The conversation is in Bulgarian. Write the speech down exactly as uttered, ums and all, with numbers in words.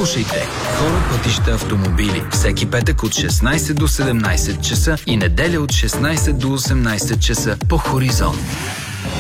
Слушайте Хора, пътища, автомобили всеки петък от шестнайсет до седемнайсет часа и неделя от шестнайсет до осемнайсет часа по Хоризонт.